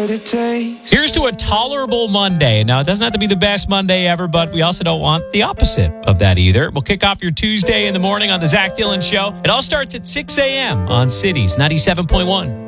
what it takes. Here's to a tolerable Monday. Now, it doesn't have to be the best Monday ever, but we also don't want the opposite of that either. We'll kick off your Tuesday in the morning on the Zach Dillon Show. It all starts at 6 a.m. on Cities 97.1.